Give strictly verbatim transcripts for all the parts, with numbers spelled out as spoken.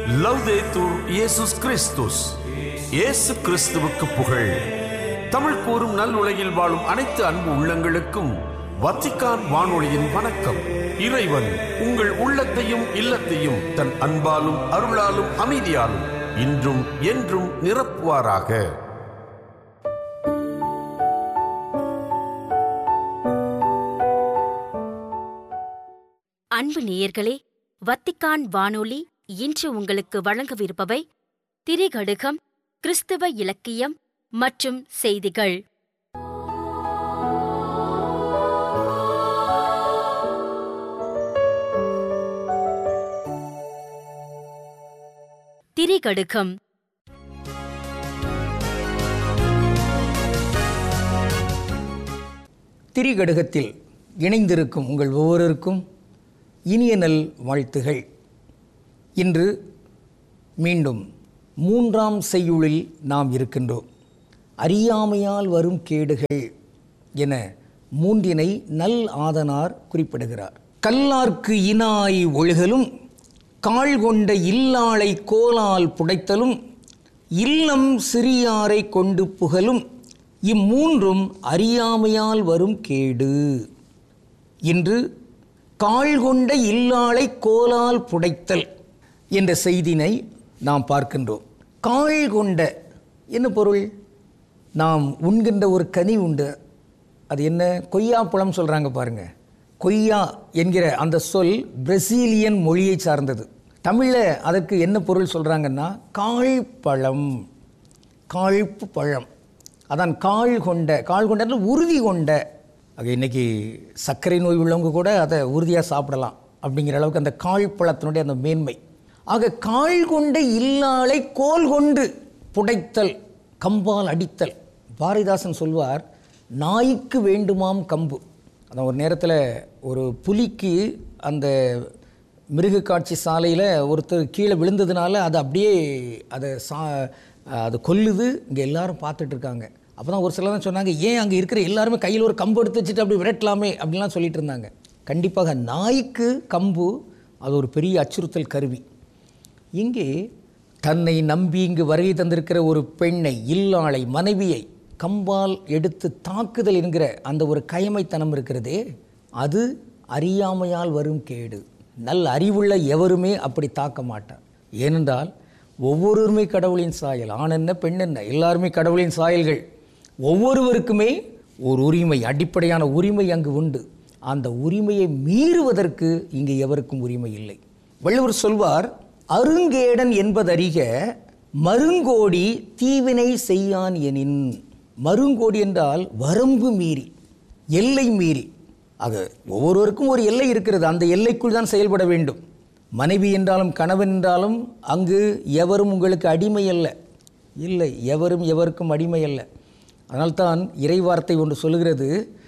லவ்தேத்தூர் இயேசுஸ் கிறிஸ்துஸ். இயேசு கிறிஸ்துவுக்கு புகழ். தமிழ் கூறும் நல் உலகில் வாழும் அனைத்து அன்பு உள்ளங்களுக்கும் வத்திக்கான் வானொலியின் வணக்கம். இறைவன் உங்கள் உள்ளத்தையும் இல்லத்தையும் தன் அன்பாலும் அருளாலும் அமைதியாலும் இன்றும் என்றும் நிரப்புவாராக. அன்பு நேயர்களே, வத்திக்கான் வானொலி இன்று உங்களுக்கு வழங்கவிருப்பவை திரிகடுகம், கிறிஸ்தவ இலக்கியம் மற்றும் செய்திகள். திரிகடுகம். திரிகடுகத்தில் இணைந்திருக்கும் உங்கள் ஒவ்வொருவருக்கும் இனிய நல் வாழ்த்துகள். இன்று மீண்டும் மூன்றாம் செய்யுளில் நாம் இருக்கின்றோம். அறியாமையால் வரும் கேடுகள் என மூன்றினை நல் ஆதனார் குறிப்பிடுகிறார். கல்லார்க்கு இனாய் ஒழுகலும், கால் கொண்ட இல்லாளை கோலால் புடைத்தலும், இல்லம் சிறியாரை கொண்டு புகழும், இம்மூன்றும் அறியாமையால் வரும் கேடு. இன்று கால் கொண்ட இல்லாளை கோலால் புடைத்தல் என்ற செய்தினை நாம் பார்க்கின்றோம். கால் கொண்ட என்ன பொருள்? நாம் உண்கின்ற ஒரு கனி உண்டு, அது என்ன? கொய்யா பழம் சொல்கிறாங்க பாருங்க. கொய்யா என்கிற அந்த சொல் பிரசீலியன் மொழியை சார்ந்தது. தமிழில் அதற்கு என்ன பொருள் சொல்கிறாங்கன்னா கால் பழம், காழ்ப்பு பழம். அதான் கால் கொண்ட. கால் கொண்ட உறுதி கொண்ட. அது இன்றைக்கி சர்க்கரை நோய் உள்ளவங்க கூட அதை உறுதியாக சாப்பிடலாம் அப்படிங்கிற அளவுக்கு அந்த கால் பழத்தினுடைய அந்த மேன்மை. ஆக கால் கொண்ட இல்லாளை கோல் கொண்டு புடைத்தல், கம்பால் அடித்தல். பாரதிதாசன் சொல்வார், நாய்க்கு வேண்டுமாம் கம்பு. அதான் ஒரு நேரத்தில் ஒரு புலிக்கு அந்த மிருக காட்சி சாலையில் ஒருத்தர் கீழே விழுந்ததுனால அது அப்படியே அதை சா அது கொல்லுது. இங்கே எல்லாரும் பார்த்துட்டு இருக்காங்க. அப்போ தான் ஒரு சிலர் தான் சொன்னாங்க, ஏன் அங்கே இருக்கிற எல்லாருமே கையில் ஒரு கம்பு எடுத்து வச்சுட்டு அப்படி விரட்டலாமே அப்படின்லாம் சொல்லிட்டு இருந்தாங்க. கண்டிப்பாக நாய்க்கு கம்பு அது ஒரு பெரிய அச்சுறுத்தல் கருவி. இங்கே தன்னை நம்பி இங்கு வருகை தந்திருக்கிற ஒரு பெண்ணை, இல்லாளை, மனைவியை கம்பால் எடுத்து தாக்குதல் என்கிற அந்த ஒரு கயமைத்தனம் இருக்கிறதே, அது அறியாமையால் வரும் கேடு. நல்ல அறிவுள்ள எவருமே அப்படி தாக்க மாட்டார். ஏனென்றால் ஒவ்வொருவருமே கடவுளின் சாயல். ஆண் என்ன பெண் என்ன, எல்லாருமே கடவுளின் சாயல்கள். ஒவ்வொருவருக்குமே ஒரு உரிமை, அடிப்படையான உரிமை அங்கு உண்டு. அந்த உரிமையை மீறுவதற்கு இங்கு எவருக்கும் உரிமை இல்லை. வள்ளுவர் சொல்வார், அருங்கேடன் என்பதறிக மருங்கோடி தீவினை செய்யான் எனின். மருங்கோடி என்றால் வரம்பு மீறி, எல்லை மீறி. ஆக ஒவ்வொருவருக்கும் ஒரு எல்லை இருக்கிறது, அந்த எல்லைக்குள் தான் செயல்பட வேண்டும். மனைவி என்றாலும் கணவன் என்றாலும் அங்கு எவரும் உங்களுக்கு அடிமை அல்ல. இல்லை, எவரும் எவருக்கும் அடிமை அல்ல. அதனால்தான் இறைவார்த்தை ஒன்று சொல்கிறது,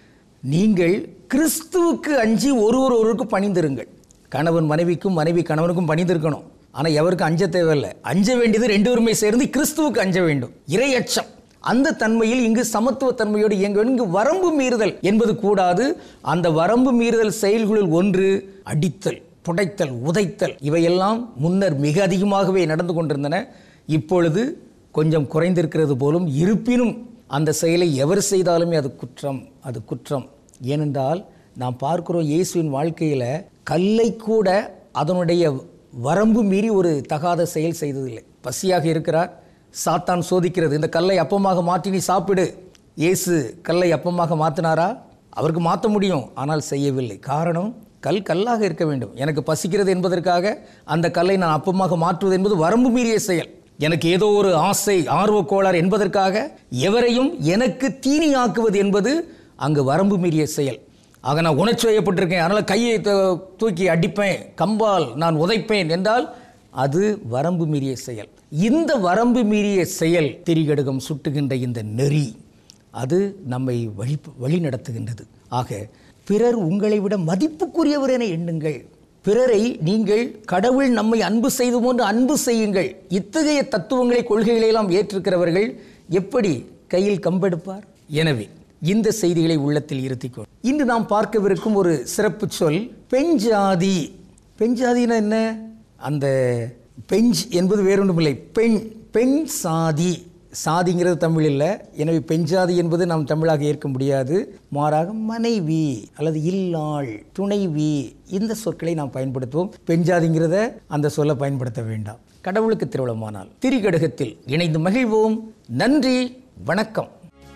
நீங்கள் கிறிஸ்துவுக்கு அஞ்சி ஒருவர் ஒருவருக்கு பணிந்திருங்கள். கணவன் மனைவிக்கும், மனைவி கணவனுக்கும் பணிந்திருக்கணும். ஆனால் எவருக்கும் அஞ்ச தேவையில்லை. அஞ்ச வேண்டியது ரெண்டு பேருமே சேர்ந்து கிறிஸ்துவுக்கு அஞ்ச வேண்டும். இறை அச்சம், அந்த தன்மையில் இங்கு சமத்துவ தன்மையோடு இயங்க வேண்டும். இங்கு வரம்பு மீறுதல் என்பது கூடாது. அந்த வரம்பு மீறுதல் செயல்களில் ஒன்று அடித்தல், புடைத்தல், உதைத்தல். இவையெல்லாம் முன்னர் மிக அதிகமாகவே நடந்து கொண்டிருந்தன. இப்பொழுது கொஞ்சம் குறைந்திருக்கிறது போலும். இருப்பினும் அந்த செயலை எவர் செய்தாலுமே அது குற்றம், அது குற்றம். ஏனென்றால் நாம் பார்க்கிறோம், இயேசுவின் வாழ்க்கையில் கல்லை கூட அதனுடைய வரம்பு மீறி ஒரு தகாத செயல் செய்ததில்லை. பசியாக இருக்கிறார், சாத்தான் சோதிக்கிறது, இந்த கல்லை அப்பமாக மாற்றி நீ சாப்பிடு. இயேசு கல்லை அப்பமாக மாற்றினாரா? அவருக்கு மாற்ற முடியும், ஆனால் செய்யவில்லை. காரணம், கல் கல்லாக இருக்க வேண்டும். எனக்கு பசிக்கிறது என்பதற்காக அந்த கல்லை நான் அப்பமாக மாற்றுவது என்பது வரம்பு மீறிய செயல். எனக்கு ஏதோ ஒரு ஆசை, ஆர்வ கோளாறு என்பதற்காக எவரையும் எனக்கு தீனியாக்குவது என்பது அங்கு வரம்பு மீறிய செயல். ஆக நான் உணர்ச்சி வயப்பட்டிருக்கேன், அதனால் கையை தூக்கி அடிப்பேன், கம்பால் நான் உதைப்பேன் என்றால் அது வரம்பு மீறிய செயல். இந்த வரம்பு மீறிய செயல், திரிகடுகம் சுட்டுகின்ற இந்த நெறி, அது நம்மை வழி வழி நடத்துகின்றது. ஆக பிறர் உங்களை விட மதிப்புக்குரியவர் என எண்ணுங்கள். பிறரை நீங்கள் கடவுள் நம்மை அன்பு செய்து போன்று அன்பு செய்யுங்கள். இத்தகைய தத்துவங்களை, கொள்கைகளை எல்லாம் ஏற்றிருக்கிறவர்கள் எப்படி கையில் கம்பெடுப்பார்? எனவே இந்த செய்திகளை உள்ளத்தில் இருத்திக்கொள். இன்று நாம் பார்க்கவிருக்கும் ஒரு சிறப்பு சொல் பெண்ஜாதி. பெண்ஜாதினா என்ன? அந்த பெஞ்ச் என்பது வேறொன்றுமில்லை, பெண் பெண் சாதி. சாதிங்கிறது தமிழ் இல்லை, எனவே பெஞ்சாதி என்பது நாம் தமிழாக ஏற்க முடியாது. மாறாக மனைவி அல்லது இல்லாள், துணைவி, இந்த சொற்களை நாம் பயன்படுத்துவோம். பெஞ்சாதிங்கிறத அந்த சொல்ல பயன்படுத்த வேண்டாம். கடவுளுக்கு திருவிழமானால் திரிகடுகத்தில் இணைந்து மகிழ்வோம். நன்றி, வணக்கம்.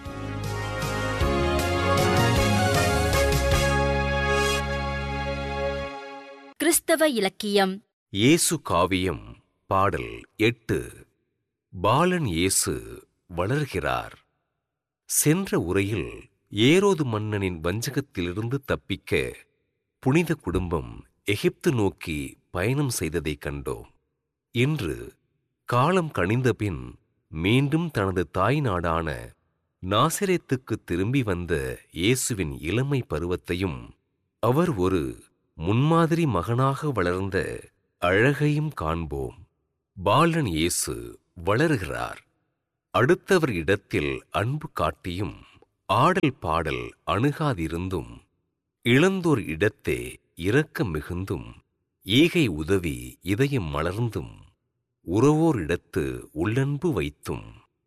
கிறிஸ்தவ இலக்கியம். இயேசு காவியம். பாடல் எட்டு. பாலன் இயேசு வளர்கிறார். சென்ற உரையில் ஏரோது மன்னனின் வஞ்சகத்திலிருந்து தப்பிக்க புனித குடும்பம் எகிப்து நோக்கி பயணம் செய்ததைக் கண்டோம். இன்று காலம் கனிந்தபின் மீண்டும் தனது தாய் நாடான நாசரேத்துக்கு திரும்பி வந்த இயேசுவின் இளமை பருவத்தையும் அவர் ஒரு முன்மாதிரி மகனாக வளர்ந்த அழகையும் காண்போம். பாலன் இயேசு வளர்கிறார். அடுத்தவர் இடத்தில் அன்பு காட்டியும் ஆடல் பாடல் அணுகாதிருந்தும் இளந்தோர் இடத்தே இரக்கம் மிகுந்தும் ஈகை உதவி இதயம் மலர்ந்தும் உறவோர் இடத்து உள்ளன்பு வைத்தும்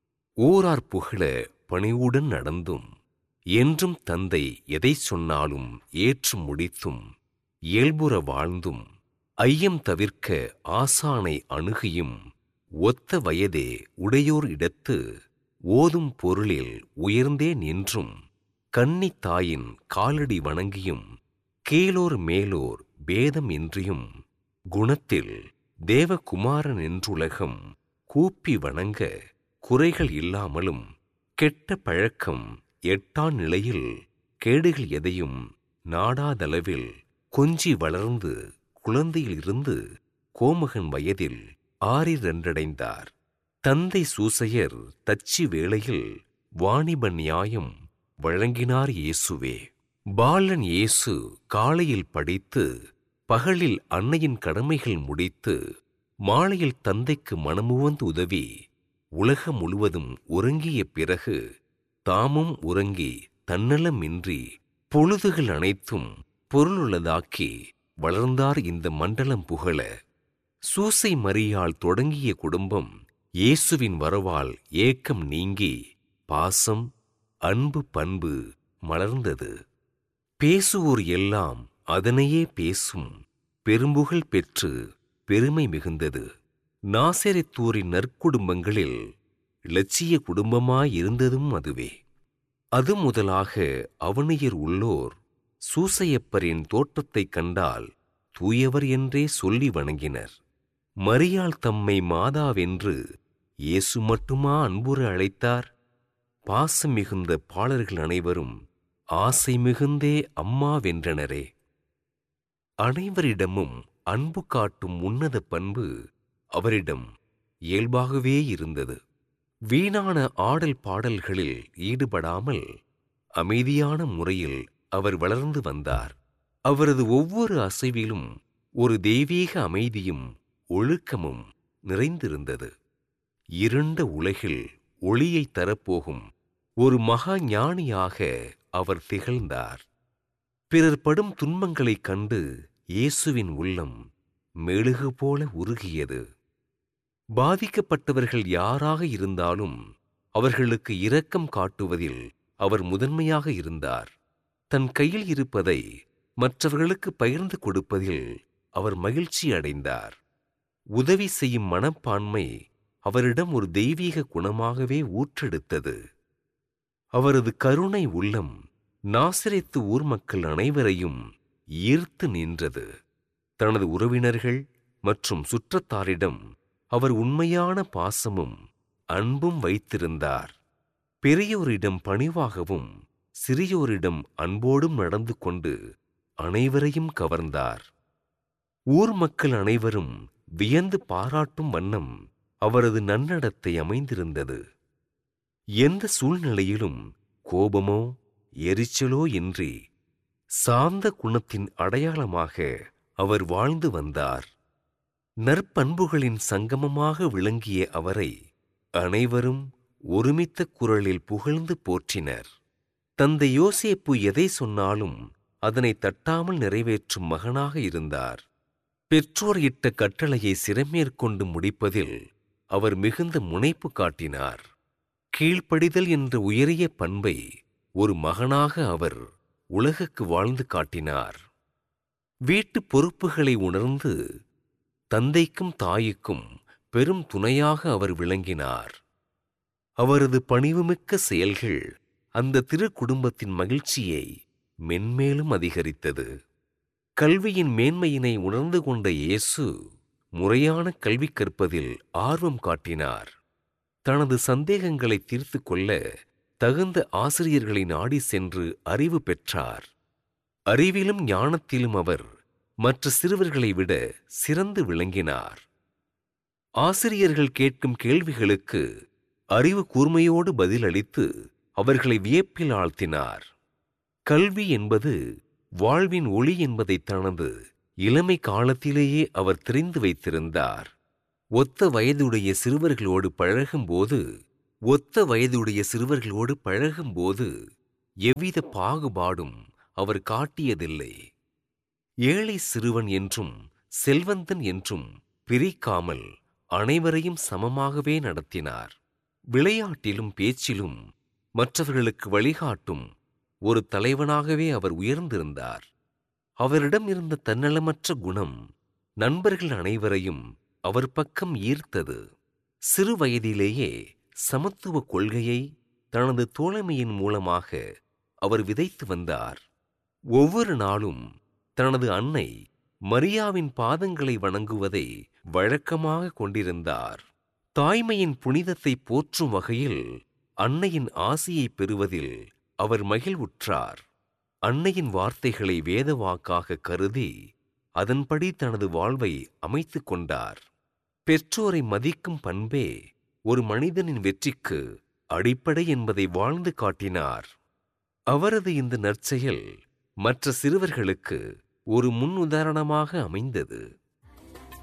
ஓரார் புகழ பணிவுடன் நடந்தும் என்றும் தந்தை எதை சொன்னாலும் ஏற்று முடித்தும் இயல்புற வாழ்ந்தும் ஐயம் தவிர்க்க ஆசானை அணுகியும் ஒத்த வயதே உடையோர் இடத்து ஓதும் பொருளில் உயர்ந்தே நின்றும் கன்னி தாயின் காலடி வணங்கியும் கீழோர் மேலோர் பேதம் இன்றியும் குணத்தில் தேவகுமாரன் என்றுலகம் கூப்பி வணங்க குறைகள் இல்லாமலும் கெட்ட பழக்கம் எட்டா நிலையில் கேடுகள் எதையும் நாடாதளவில் கொஞ்சி வளர்ந்து குழந்தையிலிருந்து கோமகன் வயதில் ஆறிரண்டடைந்தார். தந்தை சூசையர் தச்சி வேளையில் வாணிப நியாயம் வழங்கினார் இயேசுவே. பாலன் இயேசு காலையில் படித்து பகலில் அன்னையின் கடமைகள் முடித்து மாலையில் தந்தைக்கு மனமுவந்து உதவி உலகம் முழுவதும் உறங்கிய பிறகு தாமும் உறங்கி தன்னலமின்றி பொழுதுகள் அனைத்தும் பொருளுள்ளதாக்கி வளர்ந்தார் இந்த மண்டலம் புகழ. சூசை மரியாள் தொடங்கிய குடும்பம் இயேசுவின் வரவால் ஏக்கம் நீங்கி பாசம் அன்பு பண்பு மலர்ந்தது. பேசுவோர் எல்லாம் அதனையே பேசும் பெரும்புகழ் பெற்று பெருமை மிகுந்தது. நாசரேத்தூரின் நற்குடும்பங்களில் இலட்சிய குடும்பமாயிருந்ததும் அதுவே. அது முதலாக அவனியர் உள்ளோர் சூசையப்பரின் தோற்றத்தைக் கண்டால் தூயவர் என்றே சொல்லி வணங்கினர். மரியாள் தம்மை மாதாவென்று இயேசு மட்டுமா அன்புற அழைத்தார்? பாசம் மிகுந்த பாலர்கள் அனைவரும் ஆசை மிகுந்தே அம்மாவென்றனரே. அனைவரிடமும் அன்பு காட்டும் உன்னத பண்பு அவரிடம் இயல்பாகவே இருந்தது. வீணான ஆடல் பாடல்களில் ஈடுபடாமல் அமைதியான முறையில் அவர் வளர்ந்து வந்தார். அவரது ஒவ்வொரு அசைவிலும் ஒரு தெய்வீக அமைதியும் ஒழுக்கமும் நிறைந்திருந்தது. இருண்ட உலகில் ஒளியை தரப்போகும் ஒரு மகா ஞானியாக அவர் திகழ்ந்தார். பிறர் படும் துன்பங்களைக் கண்டு இயேசுவின் உள்ளம் மெழுகு போல உருகியது. பாதிக்கப்பட்டவர்கள் யாராக இருந்தாலும் அவர்களுக்கு இரக்கம் காட்டுவதில் அவர் முதன்மையாக இருந்தார். தன் கையில் இருப்பதை மற்றவர்களுக்கு பகிர்ந்து கொடுப்பதில் அவர் மகிழ்ச்சி அடைந்தார். உதவி செய்யும் மனப்பான்மை அவரிடம் ஒரு தெய்வீக குணமாகவே ஊற்றெடுத்தது. அவரது கருணை உள்ளம் நாசரேத்து ஊர் மக்கள் அனைவரையும் ஈர்த்து நின்றது. தனது உறவினர்கள் மற்றும் சுற்றத்தாரிடம் அவர் உண்மையான பாசமும் அன்பும் வைத்திருந்தார். பெரியோரிடம் பணிவாகவும் சிறியோரிடம் அன்போடும் நடந்து கொண்டு அனைவரையும் கவர்ந்தார். ஊர் மக்கள் அனைவரும் வியந்து பாராட்டும் வண்ணம் அவரது நன்னடத்தை அமைந்திருந்தது. எந்த சூழ்நிலையிலும் கோபமோ எரிச்சலோ இன்றி சாந்த குணத்தின் அடையாளமாக அவர் வாழ்ந்து வந்தார். நற்பண்புகளின் சங்கமமாக விளங்கிய அவரை அனைவரும் ஒருமித்த குரலில் புகழ்ந்து போற்றினர். தந்தை யோசேப்பு எதை சொன்னாலும் அதனை தட்டாமல் நிறைவேற்றும் மகனாக இருந்தார். பெற்றோர் இட்ட கட்டளையை சிரமேற்கொண்டு முடிப்பதில் அவர் மிகுந்த முனைப்பு காட்டினார். கீழ்ப்படிதல் என்ற உயரிய பண்பை ஒரு மகனாக அவர் உலகுக்கு வாழ்ந்து காட்டினார். வீட்டுப் பொறுப்புகளை உணர்ந்து தந்தைக்கும் தாய்க்கும் பெரும் துணையாக அவர் விளங்கினார். அவரது பணிவுமிக்க செயல்கள் அந்த திரு குடும்பத்தின் மகிழ்ச்சியை மென்மேலும் அதிகரித்தது. கல்வியின் மேன்மையினை உணர்ந்து கொண்ட இயேசு முறையான கல்வி கற்பதில் ஆர்வம் காட்டினார். தனது சந்தேகங்களை தீர்த்து கொள்ள தகுந்த ஆசிரியர்களை நாடி சென்று அறிவு பெற்றார். அறிவிலும் ஞானத்திலும் அவர் மற்ற சிறுவர்களை விட சிறந்து விளங்கினார். ஆசிரியர்கள் கேட்கும் கேள்விகளுக்கு அறிவு கூர்மையோடு பதிலளித்து அவர்களை வியப்பில் ஆழ்த்தினார். கல்வி என்பது வாழ்வின் ஒளி என்பதை தனது இளமை காலத்திலேயே அவர் தெரிந்து வைத்திருந்தார். ஒத்த வயதுடைய சிறுவர்களோடு பழகும்போது ஒத்த வயதுடைய சிறுவர்களோடு பழகும்போது எவ்வித பாகுபாடும் அவர் காட்டியதில்லை. ஏழை சிறுவன் என்றும் செல்வந்தன் என்றும் பிரிக்காமல் அனைவரையும் சமமாகவே நடத்தினார். விளையாட்டிலும் பேச்சிலும் மற்றவர்களுக்கு வழிகாட்டும் ஒரு தலைவனாகவே அவர் உயர்ந்திருந்தார். அவரிடம் இருந்த தன்னலமற்ற குணம் நண்பர்கள் அனைவரையும் அவர் பக்கம் ஈர்த்தது. சிறு வயதிலேயே சமத்துவ கொள்கையை தனது தோழமையின் மூலமாக அவர் விதைத்து வந்தார். ஒவ்வொரு நாளும் தனது அன்னை மரியாவின் பாதங்களை வணங்குவதை வழக்கமாக கொண்டிருந்தார். தாய்மையின் புனிதத்தை போற்றும் வகையில் அன்னையின் ஆசியை பெறுவதில் அவர் மகிழ்வுற்றார். அன்னையின் வார்த்தைகளை வேதவாக்காக கருதி அதன்படி தனது வாழ்வை அமைத்துக் கொண்டார். பெற்றோரை மதிக்கும் பண்பே ஒரு மனிதனின் வெற்றிக்கு அடிப்படை என்பதை வாழ்ந்து காட்டினார். அவரது இந்த நற்செயல் மற்ற சிறுவர்களுக்கு ஒரு முன்னுதாரணமாக அமைந்தது.